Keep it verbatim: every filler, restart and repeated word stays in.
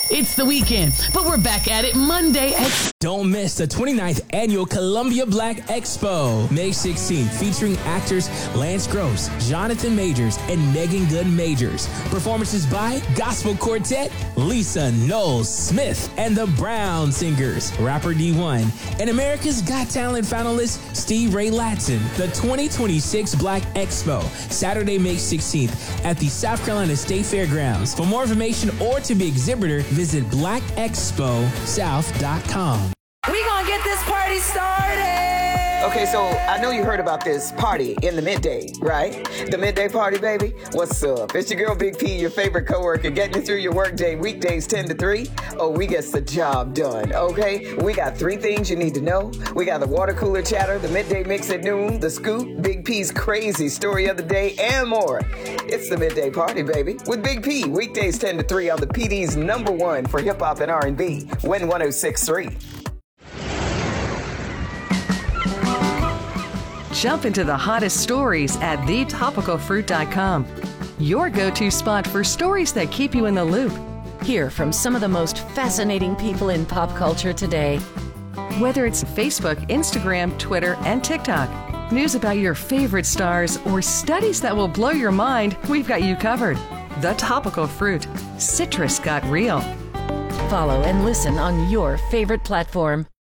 It's the weekend, but we're back at it Monday at... Don't miss the twenty-ninth Annual Columbia Black Expo, May sixteenth, featuring actors Lance Gross, Jonathan Majors, and Megan Good Majors. Performances by Gospel Quartet, Lisa Knowles Smith, and the Brown Singers, rapper D one, and America's Got Talent finalist Steve Ray Latson. The twenty twenty-six Black Expo, Saturday, May sixteenth, at the South Carolina State Fairgrounds. For more information or to be exhibitor, visit black expo south dot com. We gonna get this party started. Okay, so I know you heard about this party in the midday, right? The midday party, baby. What's up? It's your girl Big P, your favorite coworker, getting you through your workday weekdays ten to three. Oh, we gets the job done, okay? We got three things you need to know. We got the water cooler chatter, the midday mix at noon, the scoop, Big P's crazy story of the day, and more. It's the midday party, baby, with Big P, weekdays ten to three on the P D's number one for hip hop and R and B, Win one oh six point three. Jump into the hottest stories at the topical fruit dot com. Your go-to spot for stories that keep you in the loop. Hear from some of the most fascinating people in pop culture today. Whether it's Facebook, Instagram, Twitter, and TikTok, news about your favorite stars, or studies that will blow your mind, we've got you covered. The Topical Fruit. Citrus got real. Follow and listen on your favorite platform.